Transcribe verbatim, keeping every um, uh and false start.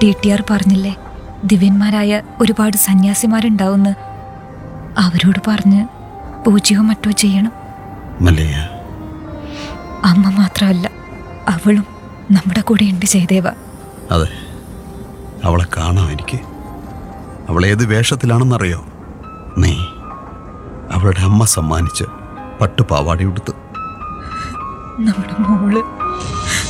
T T R പറഞ്ഞില്ലേ, ദിവ്യന്മാരായ ഒരുപാട് സന്യാസിമാരുണ്ടാവുന്ന്. അവരോട് പറഞ്ഞ് പൂജയോ മറ്റോ ചെയ്യണം. മല്ലയ്യ, അമ്മ മാത്രമല്ല, അവളും നമ്മുടെ കൂടെ ഉണ്ട് ജയദേവ. അതെ, അവളെ കാണാം എനിക്ക്. അവൾ ഏത് വേഷത്തിലാണെന്നറിയോ? നീ അവളുടെ അമ്മ സമ്മാനിച്ച് പട്ടുപാവാടി ഉടുത്ത്. നമ്മുടെ മോള്